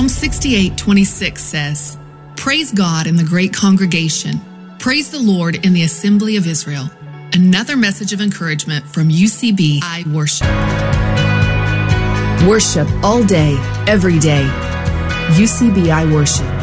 Psalm 68:26 says, "Praise God in the great congregation. Praise the Lord in the assembly of Israel." Another message of encouragement from UCB I Worship. Worship all day, every day. UCB I Worship.